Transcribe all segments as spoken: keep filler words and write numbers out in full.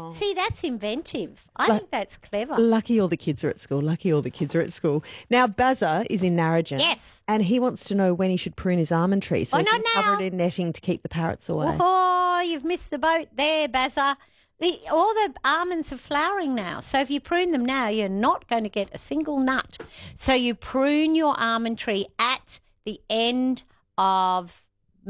See, that's inventive. I Like- think that's clever. Lucky all the kids are at school. Lucky all the kids are at school. Now, Bazza is in Narrogin. Yes. And he wants to know when he should prune his almond tree so Oh, he not can cover now. it in netting to keep the parrots away. Oh, you've missed the boat there, Bazza. The, all the almonds are flowering now. So if you prune them now, you're not going to get a single nut. So you prune your almond tree at the end of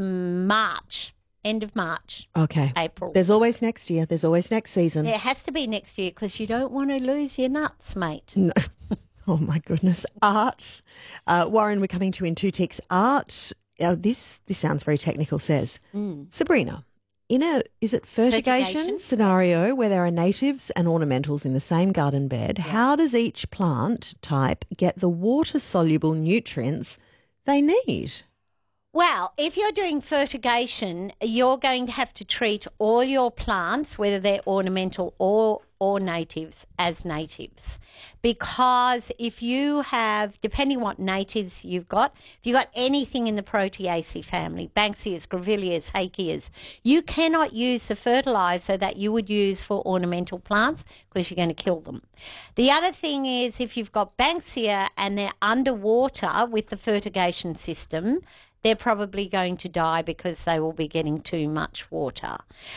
March, end of March, Okay. April. There's always next year. There's always next season. There has to be next year because you don't want to lose your nuts, mate. No. Oh, my goodness. Art. Uh, Warren, we're coming to in two ticks. Art, uh, this this sounds very technical, says. Sabrina, in a, is it fertigation, Fertigation. scenario where there are natives and ornamentals in the same garden bed, how does each plant type get the water-soluble nutrients they need? Well, if you're doing fertigation, you're going to have to treat all your plants, whether they're ornamental or or natives, as natives. Because if you have, depending what natives you've got, if you've got anything in the Proteaceae family, Banksias, Grevilleas, Hakeas, you cannot use the fertiliser that you would use for ornamental plants because you're going to kill them. The other thing is if you've got Banksia and they're underwater with the fertigation system, they're probably going to die because they will be getting too much water.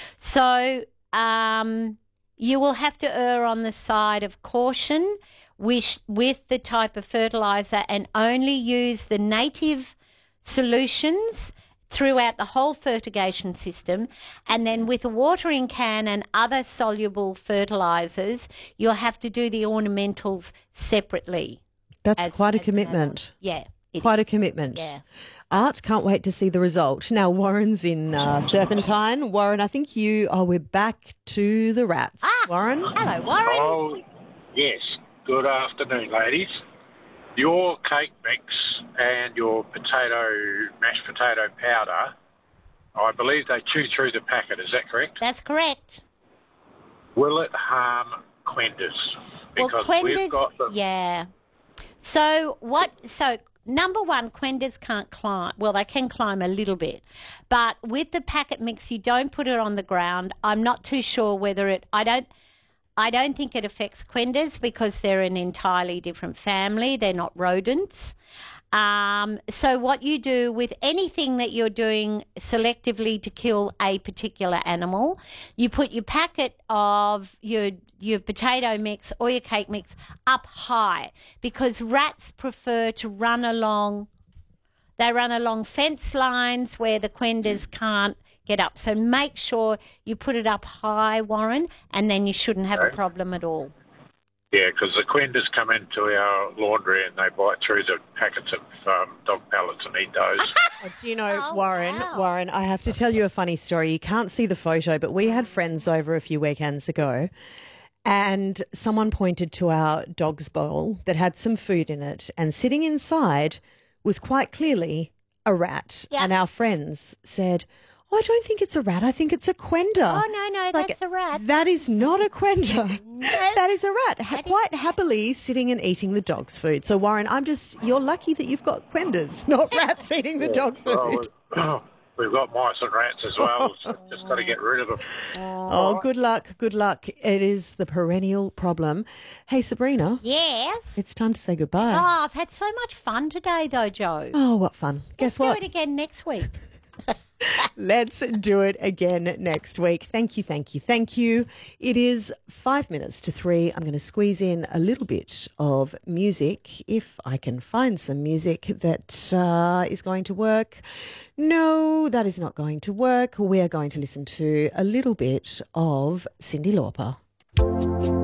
So um, you will have to err on the side of caution with, with the type of fertiliser and only use the native solutions throughout the whole fertigation system. And then with a watering can and other soluble fertilisers, you'll have to do the ornamentals separately. That's as- quite a as an commitment. add-on. Yeah. it Quite is. a commitment. Yeah. Art, can't wait to see the result. Now, Warren's in uh, Serpentine. Warren, I think you, oh, we're back to the rats. Ah, Warren? Hello, Warren. Oh, yes. Good afternoon, ladies. Your cake mix and your potato, mashed potato powder, I believe they chew through the packet. Is that correct? That's correct. Will it harm quendas? Well, Because quendas, we've got them. yeah. So what? So number one, quendas can't climb. Well, they can climb a little bit, but with the packet mix, you don't put it on the ground. I'm not too sure whether it. I don't. I don't think it affects quendas because they're an entirely different family. They're not rodents. Um, so what you do with anything that you're doing selectively to kill a particular animal, you put your packet of your your potato mix or your cake mix up high because rats prefer to run along. They run along fence lines where the quendas can't get up. So make sure you put it up high, Warren, and then you shouldn't have a Okay. problem at all. Yeah, because the quendas come into our laundry and they bite through the packets of um, dog pellets and eat those. Oh, do you know, Oh, Warren, wow. Warren, I have to tell you a funny story. You can't see the photo, but we had friends over a few weekends ago and someone pointed to our dog's bowl that had some food in it and sitting inside was quite clearly a rat. Yeah. And our friends said, oh, I don't think it's a rat. I think it's a quenda. Oh, no, no, It's like, that's a rat. That is not a quenda. that is a rat. Ha- That is quite happily sitting and eating the dog's food. So, Warren, I'm just, you're lucky that you've got quendas, not rats eating the dog food. Well, we- we've got mice and rats as well, so just got to get rid of them. Oh, good luck, good luck. It is the perennial problem. Hey, Sabrina, Yes. it's time to say goodbye. Oh, I've had so much fun today, though, Joe. Oh, what fun. Guess Let's what? do it again next week. Let's do it again next week. Thank you, thank you, thank you. It is five minutes to three. I'm going to squeeze in a little bit of music, if I can find some music that uh, is going to work. No, that is not going to work. We are going to listen to a little bit of Cyndi Lauper.